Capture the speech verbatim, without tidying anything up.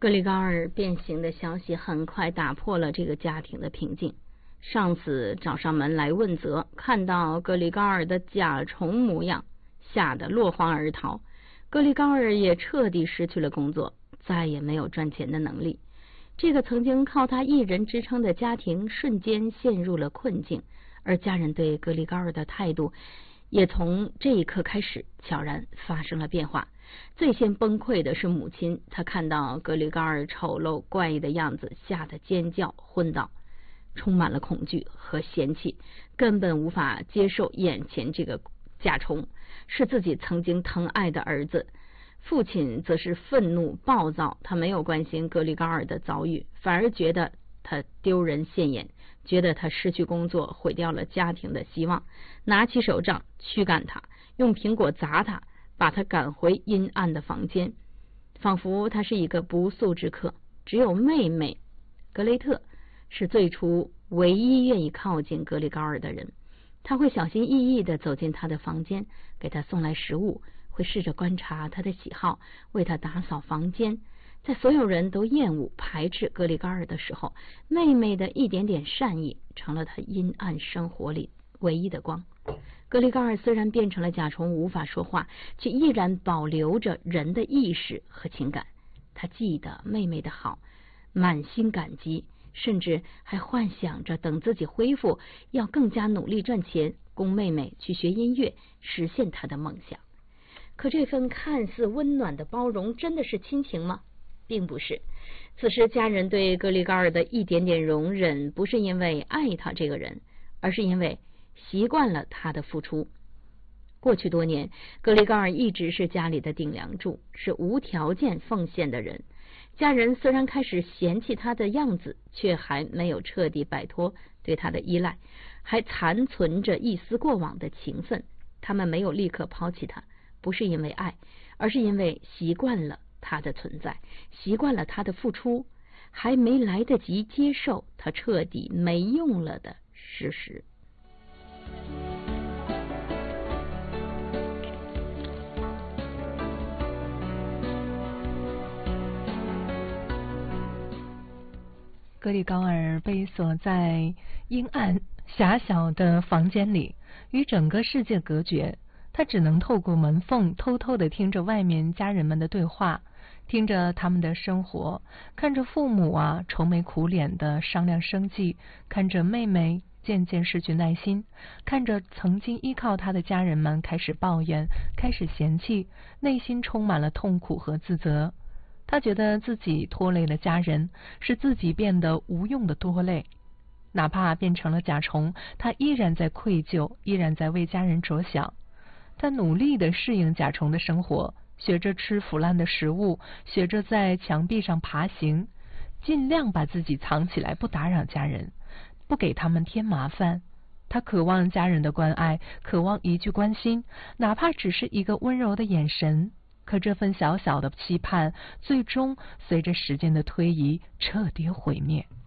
格里高尔变形的消息很快打破了这个家庭的平静。上司找上门来问责，看到格里高尔的甲虫模样，吓得落荒而逃。格里高尔也彻底失去了工作，再也没有赚钱的能力。这个曾经靠他一人支撑的家庭瞬间陷入了困境，而家人对格里高尔的态度也从这一刻开始悄然发生了变化。最先崩溃的是母亲，她看到格里高尔丑陋怪异的样子，吓得尖叫昏倒，充满了恐惧和嫌弃，根本无法接受眼前这个甲虫是自己曾经疼爱的儿子。父亲则是愤怒暴躁，他没有关心格里高尔的遭遇，反而觉得他丢人现眼，觉得他失去工作，毁掉了家庭的希望，拿起手杖驱赶他，用苹果砸他，把他赶回阴暗的房间，仿佛他是一个不速之客。只有妹妹格雷特是最初唯一愿意靠近格里高尔的人，他会小心翼翼地走进他的房间，给他送来食物，会试着观察他的喜好，为他打扫房间。在所有人都厌恶排斥格里高尔的时候，妹妹的一点点善意成了他阴暗生活里唯一的光。格里高尔虽然变成了甲虫，无法说话，却依然保留着人的意识和情感。他记得妹妹的好，满心感激，甚至还幻想着等自己恢复，要更加努力赚钱，供妹妹去学音乐，实现她的梦想。可这份看似温暖的包容真的是亲情吗？并不是。此时家人对格里高尔的一点点容忍，不是因为爱他这个人，而是因为习惯了他的付出。过去多年，格里高尔一直是家里的顶梁柱，是无条件奉献的人。家人虽然开始嫌弃他的样子，却还没有彻底摆脱对他的依赖，还残存着一丝过往的情分。他们没有立刻抛弃他，不是因为爱，而是因为习惯了他的存在，习惯了他的付出，还没来得及接受他彻底没用了的事实。 格里高尔被锁在阴暗狭小的房间里，与整个世界隔绝。他只能透过门缝偷偷地听着外面家人们的对话，听着他们的生活，看着父母啊愁眉苦脸的商量生计，看着妹妹渐渐失去耐心，看着曾经依靠他的家人们开始抱怨，开始嫌弃，内心充满了痛苦和自责。他觉得自己拖累了家人，使自己变得无用的拖累。哪怕变成了甲虫，他依然在愧疚，依然在为家人着想。他努力地适应甲虫的生活，学着吃腐烂的食物，学着在墙壁上爬行，尽量把自己藏起来，不打扰家人，不给他们添麻烦。他渴望家人的关爱，渴望一句关心，哪怕只是一个温柔的眼神。可这份小小的期盼，最终随着时间的推移彻底毁灭。